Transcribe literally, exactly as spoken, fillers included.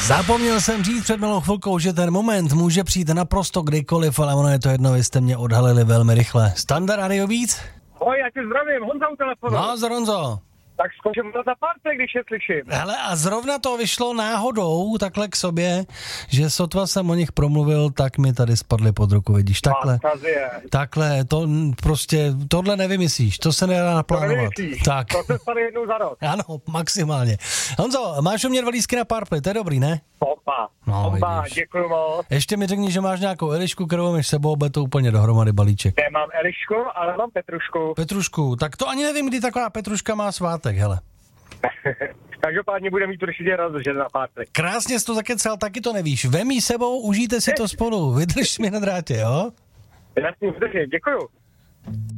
Zapomněl jsem říct před malou chvilkou, že ten moment může přijít naprosto kdykoliv, ale ono je to jedno, vy jste mě odhalili velmi rychle. Standard Radio Beat? Ahoj, já tě zdravím, Honza u telefonu. No, za Honzo. Tak zkouším to za párce, když je slyším. Hele, a zrovna to vyšlo náhodou takhle k sobě, že sotva jsem o nich promluvil, tak mi tady spadly pod ruku, vidíš, takhle. Fantazie. Takhle, to prostě, tohle nevymyslíš, to se nedá naplánovat. To nevymyslíš, tak. to se stane jednou za rok. Ano, maximálně. Honzo, máš u mě dva lístky na Powerplay, to je dobrý, ne? Opa, No, opa, vidíš. děkuju moc. Ještě mi řekni, že máš nějakou Elišku, kterou máš sebou, bude to úplně dohromady balíček. Nemám Elišku, ale mám Petrušku. Petrušku, tak to ani nevím, kdy taková Petruška má svátek, hele. Každopádně bude mít určitě radost, že na párce. Krásně jsi to zakecel, taky to nevíš. Vem jí sebou, užijte si to spolu, vydrž mi na drátě, jo? Jasně, děkuju.